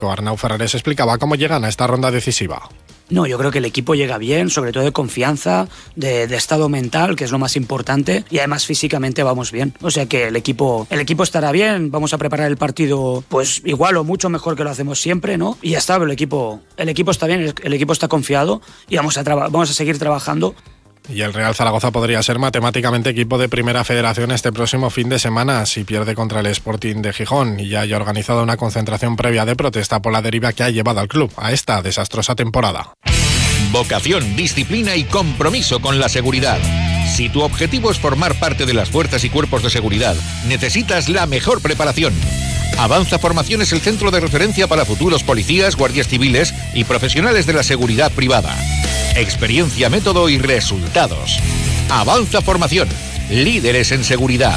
Arnau Ferreres explicaba cómo llegan a esta ronda decisiva. No, yo creo que el equipo llega bien, sobre todo de confianza, de estado mental, que es lo más importante, y además físicamente vamos bien. O sea que el equipo estará bien, vamos a preparar el partido pues igual o mucho mejor que lo hacemos siempre, ¿no? Y ya está, el equipo está bien, el equipo está confiado y vamos a seguir trabajando. Y el Real Zaragoza podría ser matemáticamente equipo de Primera Federación este próximo fin de semana si pierde contra el Sporting de Gijón y ya haya organizado una concentración previa de protesta por la deriva que ha llevado al club a esta desastrosa temporada. Vocación, disciplina y compromiso con la seguridad. Si tu objetivo es formar parte de las fuerzas y cuerpos de seguridad, necesitas la mejor preparación. Avanza Formación es el centro de referencia para futuros policías, guardias civiles y profesionales de la seguridad privada. Experiencia, método y resultados. Avanza Formación, líderes en seguridad.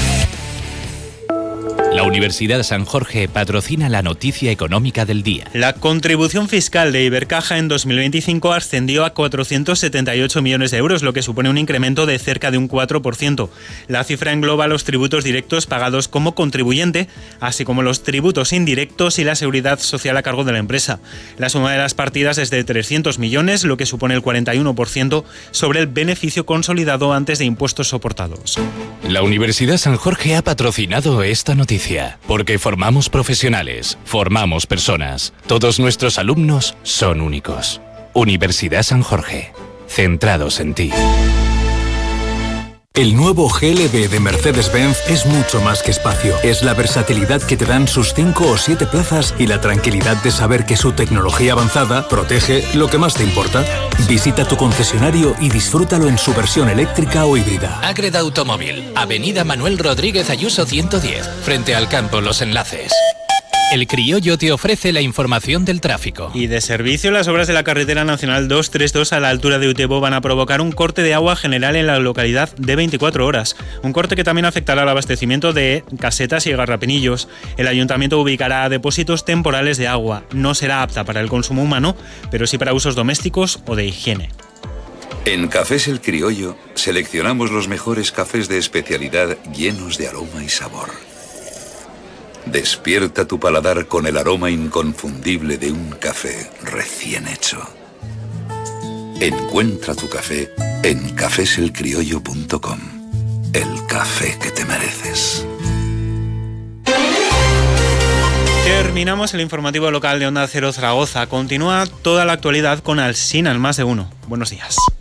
La Universidad San Jorge patrocina la noticia económica del día. La contribución fiscal de Ibercaja en 2025 ascendió a 478 millones de euros, lo que supone un incremento de cerca de un 4%. La cifra engloba los tributos directos pagados como contribuyente, así como los tributos indirectos y la seguridad social a cargo de la empresa. La suma de las partidas es de 300 millones, lo que supone el 41% sobre el beneficio consolidado antes de impuestos soportados. La Universidad San Jorge ha patrocinado esta noticia. Porque formamos profesionales, formamos personas. Todos nuestros alumnos son únicos. Universidad San Jorge, centrados en ti. El nuevo GLB de Mercedes-Benz es mucho más que espacio. Es la versatilidad que te dan sus 5 o 7 plazas y la tranquilidad de saber que su tecnología avanzada protege lo que más te importa. Visita tu concesionario y disfrútalo en su versión eléctrica o híbrida. Agreda Automóvil, Avenida Manuel Rodríguez Ayuso 110, frente al campo Los Enlaces. El Criollo te ofrece la información del tráfico. Y de servicio, las obras de la carretera nacional 232 a la altura de Utebo van a provocar un corte de agua general en la localidad de 24 horas. Un corte que también afectará al abastecimiento de casetas y garrapinillos. El ayuntamiento ubicará depósitos temporales de agua. No será apta para el consumo humano, pero sí para usos domésticos o de higiene. En Cafés El Criollo seleccionamos los mejores cafés de especialidad llenos de aroma y sabor. Despierta tu paladar con el aroma inconfundible de un café recién hecho. Encuentra tu café en cafeselcriollo.com. El café que te mereces. Terminamos el informativo local de Onda Cero Zaragoza. Continúa toda la actualidad con Alsina, el Más de Uno. Buenos días.